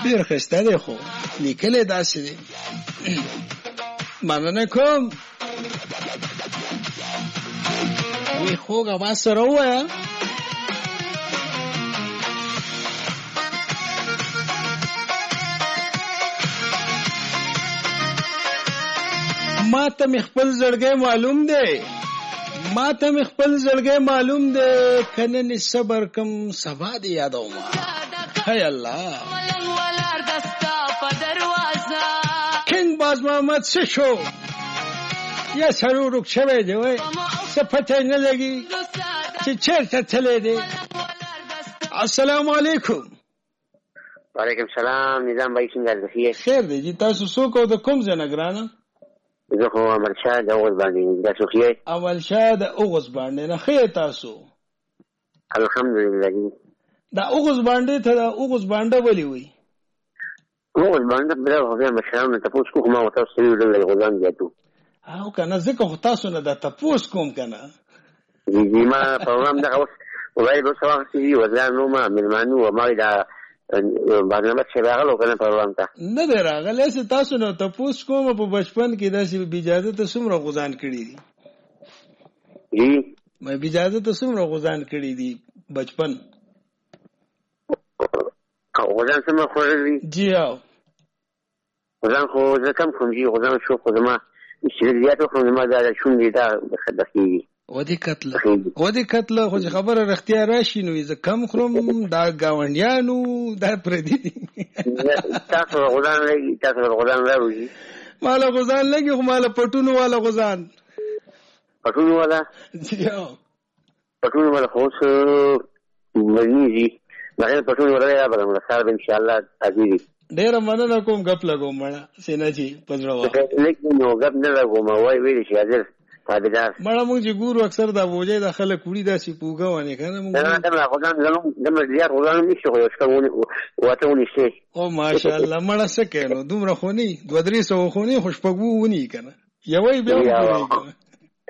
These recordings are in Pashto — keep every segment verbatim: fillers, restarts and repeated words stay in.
ډېر ښایسته دی خو لیکلی داسې دی. مننه کوم. وی خوږه ما سره ووایه. ما ته مې خپل زړګی معلوم دی، ما ته مې خپل زړګی معلوم دی، که نن صبر کم سبا دې یادومه. هی الله کنګ باز محمد څه شو یا سړی ورک شوی دی وای څه پته نه لګي چې چېرته تللی دی. السلام علیکم. وعلیکم سلام. نظام بھائی څنګه دی؟ خیر دی جی. تاسو څوک او د کوم ځای نه ګرانه؟ زه خو اول شاه د اوغوز باندې. تاسو ښه یې؟ اول شاه د اوغوز باندې نه. ښه تاسو؟ الحمدلله جی. دا اوغوز باندې ته دا اوغوز باندې ولې وایي؟ اوغوز باندې بیا خو بیا مشرانو نه تپوس کوم ما ورته ویل ډېر غوزان زیاتو. او که نه ځکه خو تاسو نه دا تپوس کوم که نه. جی جی ما پروګرام دغه اوس وایي به څه وخت وي وزلان نو ما مېلمانه وو ما دا برنامه چې راغلو که نه پروګرام ته نه دی راغلی. هسې تاسو نه تپوس کوم په بچپن کې داسې بېاجازه ته څومره غوزان کړي دي؟ جی بېاجازه ته څومره غوزان کړي دي بچپن؟ غوزان څومره خوړل دي؟ جی او غوزان خو زه کم خورم جي. غوزان شو خو زما چې زیات وخورم زما دا شونډې دا دخېږي. ودې کتله ودې کتله خو چې خبره رښتیا راشي نو زه کم خورم دا ګاونډیانو دا پردي دي. تاسو غوزان لګي تاسو غوزان راوځي؟ ماله غوزان لګي خو ماله پټونو والا غوزان. پټونو والا؟ جی او پټونو والا خو څه ونیږي هغې پټونو والا یا به سهار به انشاءالله حاضري. ډېره مننه کوم. ګپ لګوم مړه سینه چې په زړه واخلم. لیکن نو ګپ نه لګوم وایي ویلې شي حاضر تابعدار. مړه موږ چې ګورو اکثر دا بوجۍ دا خلک وړي داسې پوږه ونې که نه موږ دمه غوزان دمه زیات غوزان هم نشته خو یو شکل واته ونیستی. او ماشاءالله مړه څه کوې نو دومره خو نه دوه درې سوه خو نه خو شپږ اووه ونیي که نه یوه یې بیا وخورې که نه.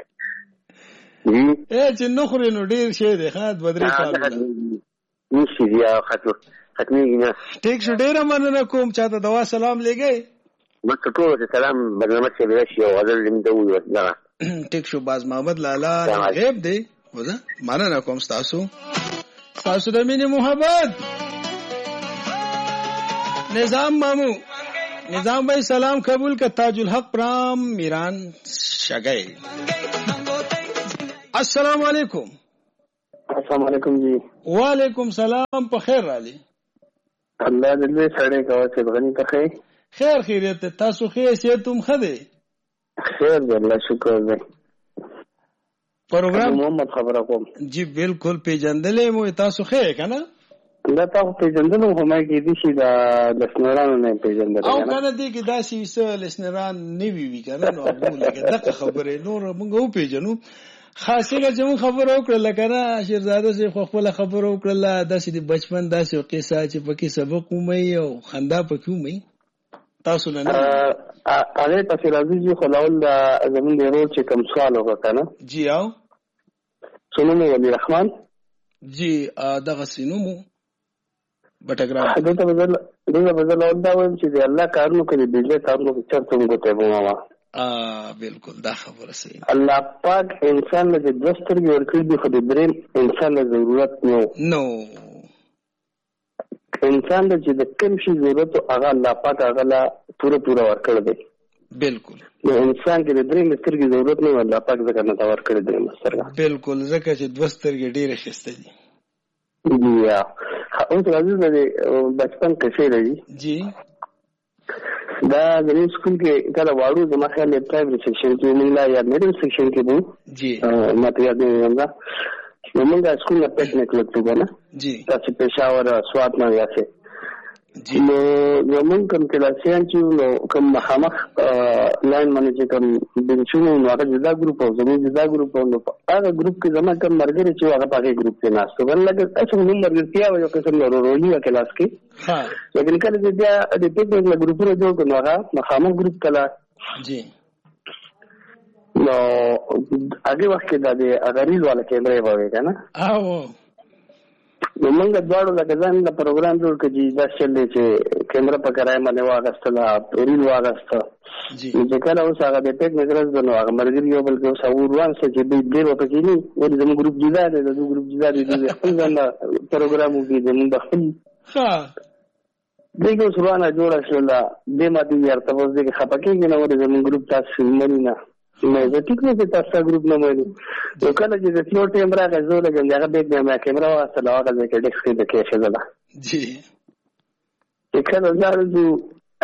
ای چې نه خورې نو ډېر شی دی ښه دوه درې کالونه نشي دي ختم ختمېږي نه. ټیک شو. ډېره مننه کوم. چاته دوا سلام لېږئ؟ بس ټولو ته سلام. برنامه چې به راشي یو غزل دې ته ووایو دغه. ټیک شو. باز محمد لالا غیب دی. مننه کوم ستاسو ستاسو د مینې محبت. نظام مامو نظام بھائی سلام قبول کا. تاج الحق پرام میران شگئے. السلام علیکم. السلام علیکم جی. وعلیکم سلام. په خیر رالی؟ الله دې سړی کوه چې غني ته خیر خیر خیریت. تاسو خیر صحت هم ښه دی؟ خیر دی الله شکر دی. پروګرام محمد خبره کوم. جی بالکل پیژندلې مو. تاسو خیر که نه؟ دا تاسو پیژندلو خو ما کېدای شي دا لسنرانو نه پیژندل او که نه دې کې داسې څه لسنران نه وي وي که نه نو لکه دغه خبرې نور موږ وپېژنو. خاصه چې موږ خبره وکړله که نه شیرزاده صاحب خو خپله خبره وکړله داسې د بچپن داسې یو قصه چې پکې سبق ومومئ او خندا پکې ومومئ تاسو نه نه هغې پسې راځي چې خو لاول زمونږ د ورور چې کوم سوال وکړه که نه جی او څه نوم یې ولی رحمان جی دغسې نوم و بټګرام. دلته به زه لاول دا وایم چې د الله کارونو کې د بجلی کارونو کې چرته هم ګوتی بومه آه بالکل دا خبره صحیح. الله پاک انسان له دوه سترګې ورکړي دي خو د درېیم انسان له ضرورت نو نو انسان له چې د کوم شي ضرورت هغه الله پاک هغه له پوره پوره ورکړی دی. بالکل نو انسان کې د درېیم سترګې ضرورت نه الله پاک ځکه نه ته ورکړی درېیم سترګه. بالکل ځکه چې دوه سترګې ډېرې ښایسته دي. یا اوس راځي د بچپن کیسې راځي جی. دا زموږ سکول کې کله واړو زما خیال دی پرایمري سیکشن کې موږ لا یا میډل سیکشن کې وو جی ما ته یاد نه دی نو موږ سکول نه پټنیک لګو کنه جی تاسو پېښور سوات نه یاسه جی نو موږ کوم کلاسیان چې نو کوم مخامخ لاین باندې چې کوم بنچونو نو هغه جدا ګروپ او زموږ جدا ګروپ نو هغه ګروپ کې زما کوم مرګري چې هغه په هغه ګروپ کې ناستو بل لکه اصل نو مرګرتیا یو قسم ورورولي کلاس کې ها لیکن کله چې بیا د پټنیک له ګروپونو جوړ کړو هغه مخامخ ګروپ کلا جی نو هغه وخت کې د اغریز والا کیمرې وای کنه او نو موږ دواړو لکه ځان د پروګرام جوړ کړی دا چلې چې کیمرا په کرای باندې واغستله ریل واغسته چې کله اوس هغه د ټیک نظر د نو هغه مرګ یو بل کې اوس اور روان څه چې به ډیر وپکې نه ولې زموږ ګروپ جدا دی د ګروپ جدا دی د خپل ځان پروګرام وګړي زموږ د خپل ها دغه سروانه جوړه شوله د ماته یار تاسو دغه خپکیږي نه ولې زموږ ګروپ تاسو منی نه نو زه ټیک نه چې تاسو ګروپ نه مېلو نو کله چې د فلو ټیم راغی زه لګم هغه به د ما کیمرا واسطه هغه ځکه ډیسک کې د کې شزله جی کله زارو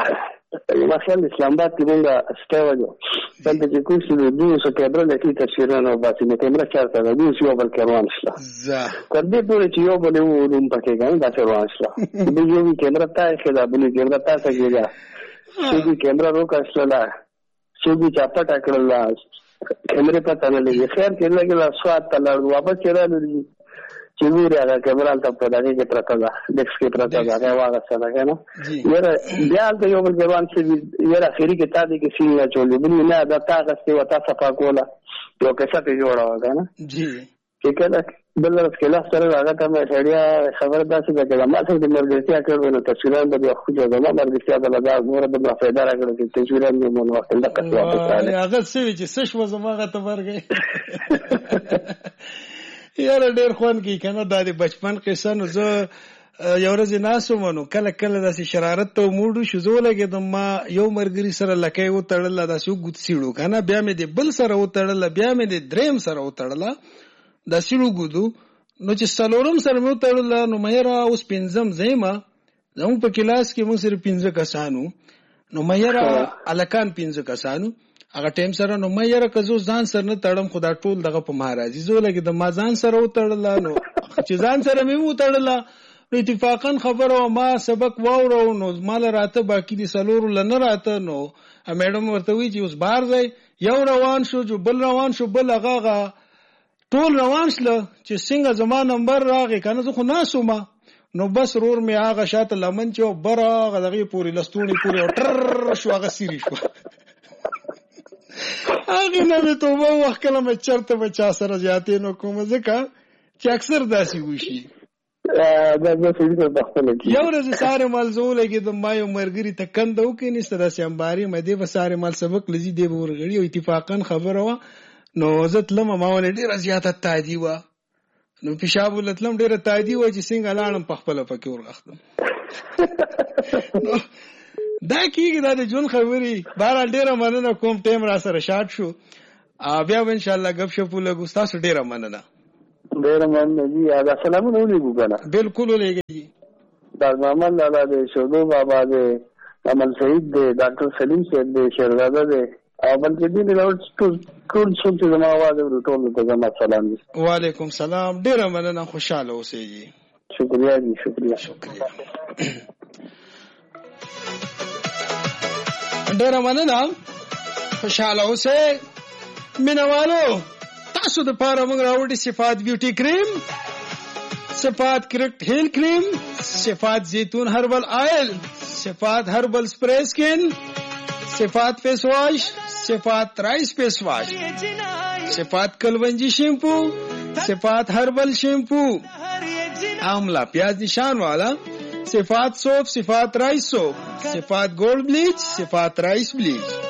ما خیال اسلام آباد کې مونږه سټاوجو دلته چې کوم څه د دوه سو کیمرا لکه تصویرونه او باسي د کیمرا چارته د دوه سو بل کیمرا شله زه تر دې پورې چې یو بل یو روم پکې غواړم دا څه واشله د یو کیمرا ته خدا بل کیمرا ته څنګه چې کیمرا روکاسله چې دې چاپټ کړل کیمرې په تنه لګي خیر کې لګي سواد تلل واپس چرته چې ویره هغه کیمرا ته په دغه کې پراته ده ډیسک کې پراته ده هغه واغسته ده کنه یاره بیا ته یو بل ځوان چې یاره اخیری کې تا دې کې سینه چولې بل نه دا تا غسته وتا صفا کوله یو کیسه ته جوړه کنه جی چې کله بل ورځ کې لا سره هغه ته مې سړیا خبر داسې ده چې ما سره د مرګتیا کړو نو تصویرونه به خو جوړه ما مرګتیا د لږه غوړه د فائدہ راغله چې تصویرونه مو نو وخت لکه څه راځي هغه څه چې سش و زماغه ته ورګي یاره ډېر خوان کی کنه د بچپن قصه نو زه یو ورځ ناسو مونږ کله کله داسې شرارت ته موډو شو زه لګیدم ما یو مرګري سره لکه و تړل داسې ګوت سیړو کنه بیا مې د بل سره و تړل بیا مې د دریم سره و تړل دا سیړو ګودو نو چې سلورم سره مې و تړل نو مې را اوس پنځم زېما زموږ په کلاس کې موږ سره پنځه کسانو نو مې را الکان پنځه کسانو هغه ټیم سره نو مې یاره کزو ځان سره نه تړم خدا ټول دغه په مهاراجي زو لګي د ما ځان سره و تړل نو چې ځان سره مې و تړل نو اتفاقا خبره ما سبق واورو نو مال راته باقی دي سلور لنه راته نو میډم ورته وی چې اوس بار ځای یو روان شو جو بل روان شو بل هغه ټول روان شله چې څنګه زما نمبر راغی کنه زه خو ناسو ما نو بس رور مې هغه شاته لمن چې بره هغه دغه پوری لستونی پوری او ټر شو هغه سری شو هغه نه ته وو وخت کله مې چرته بچا سره زیاتې نو کوم ځکه چې اکثر داسې وشي دا د څه په خپل کې یو ورځ ساره مال زول کې د ما یو مرګري ته کند او کې نشته داسې امباري مې دې وساره مال سبق لذي دی ورغړي او اتفاقا خبره وا نو عزت لمه ما ول ډیره زیاته تادی وا نو پیشاب ولتلم ډیره تادی وا چې څنګه لاړم په خپل پکې ورغختم دا کیږي دا د جون خبري بار ډیره مننه کوم ټیم را سره شارټ شو بیا ان شاء الله غب شپ لګو تاسو ډیره مننه ډیره مننه جی دا سلامونه ولېګو کنه بالکل ولېګي دا محمد لالا دې شودو بابا دې امل سعید دې ډاکټر سلیم صاحب دې شهزاده دې او بلکې دې له ټول ټول څه زما आवाज ورټول ته زما سلام دي وعلیکم سلام ډیره مننه خوشاله اوسئ جی شکریہ جی شکریہ شکریہ ډیره مننه خوشاله اوسئ مینوالو تاسو د پاره موږ راوړي صفات بیوټي کریم صفات کرکټ هیل کریم صفات زیتون هربل آئل صفات هربل سپری سکن صفات فیس واش صفات رائس فیس واش صفات کلونجی شیمپو صفات هربل شیمپو آملہ پیاز نشان والا صفات سوپ صفات رائس سوپ صفات گولڈ بلیچ صفات رائس بلیچ